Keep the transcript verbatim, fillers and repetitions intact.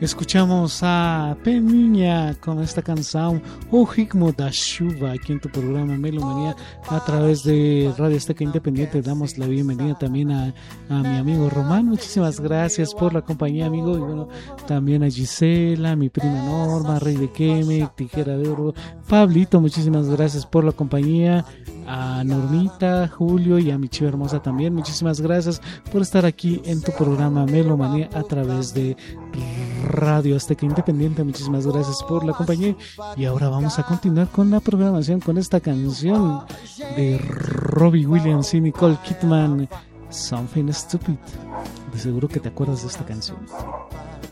Escuchamos a Peña con esta canción O Hikmo da Shuba aquí en tu programa Melomanía a través de Radio Azteca Independiente. Damos la bienvenida también a, a mi amigo Román. Muchísimas gracias por la compañía, amigo. Y bueno, también a Gisela, mi prima Norma, Rey de Queme, Tijera de Oro, Pablito, muchísimas gracias por la compañía. A Normita, Julio y a mi chiva hermosa también. Muchísimas gracias por estar aquí en tu programa Melomanía a través de Radio Azteca Independiente. Muchísimas gracias por la compañía. Y ahora vamos a continuar con la programación con esta canción de Robbie Williams y Nicole Kidman, Something Stupid. De seguro que te acuerdas de esta canción.